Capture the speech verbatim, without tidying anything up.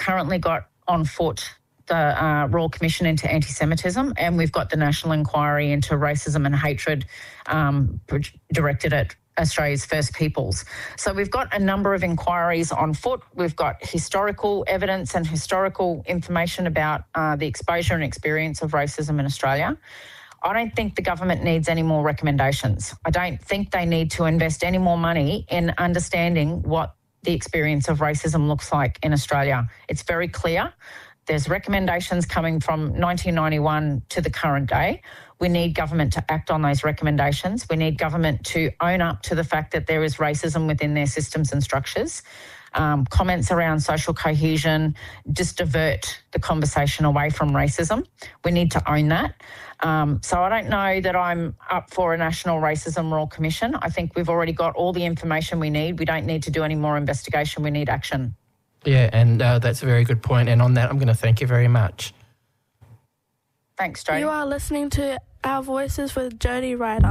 currently got on foot the uh, Royal Commission into Anti-Semitism, and we've got the National Inquiry into Racism and Hatred um, directed at Australia's First Peoples. So we've got a number of inquiries on foot. We've got historical evidence and historical information about uh, the exposure and experience of racism in Australia. I don't think the government needs any more recommendations. I don't think they need to invest any more money in understanding what the experience of racism looks like in Australia. It's very clear. There's recommendations coming from nineteen ninety-one to the current day. We need government to act on those recommendations. We need government to own up to the fact that there is racism within their systems and structures. Um, comments around social cohesion just divert the conversation away from racism. We need to own that. Um, so I don't know that I'm up for a National Racism Royal Commission. I think we've already got all the information we need. We don't need to do any more investigation. We need action. Yeah, and uh, that's a very good point. And on that, I'm going to thank you very much. Thanks, Jodie. You are listening to Our Voices with Jodie Ryder.